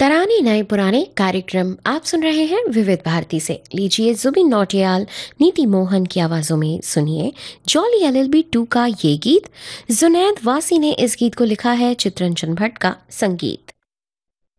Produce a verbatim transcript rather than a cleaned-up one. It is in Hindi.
तराने नए पुराने कार्यक्रम आप सुन रहे हैं विविध भारती से। लीजिए जुबिन नौटियाल, नीति मोहन की आवाजों में सुनिए जॉली एलएलबी टू का ये गीत। जुनैद वासी ने इस गीत को लिखा है, चित्रंजन भट्ट का संगीत।